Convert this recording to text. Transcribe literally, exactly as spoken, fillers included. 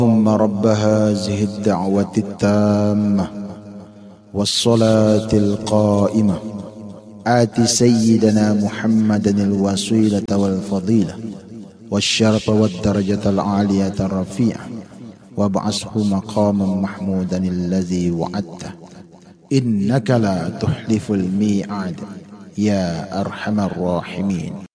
اللهم رب هذه الدعوة التامة والصلاة القائمة آت سيدنا محمدا الوسيلة والفضيلة والشرف والدرجة العالية الرفيعة وابعثه مقاما محمودا الذي وعدته إنك لا تخلف الميعاد يا أرحم الراحمين.